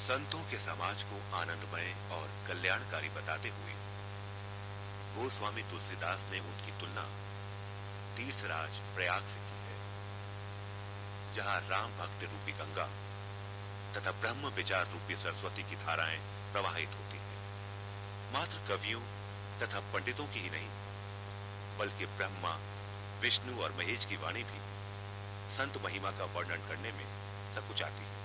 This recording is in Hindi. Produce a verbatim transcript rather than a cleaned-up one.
संतों के समाज को आनंदमय और कल्याणकारी बताते हुए गोस्वामी तुलसीदास ने उनकी तुलना तीर्थराज प्रयाग से की है, जहां राम भक्ति रूपी गंगा तथा ब्रह्म विचार रूपी सरस्वती की धाराएं प्रवाहित होती हैं। मात्र कवियों तथा पंडितों की ही नहीं, बल्कि ब्रह्मा, विष्णु और महेश की वाणी भी संत महिमा का वर्णन करने में सकुचाती है।